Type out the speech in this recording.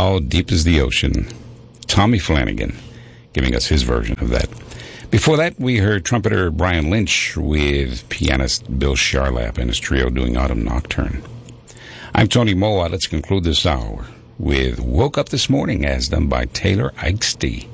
How Deep is the Ocean? Tommy Flanagan giving us his version of that. Before that, we heard trumpeter Brian Lynch with pianist Bill Charlap and his trio doing Autumn Nocturne. I'm Tony Moa. Let's conclude this hour with Woke Up This Morning, as done by Taylor Eichste.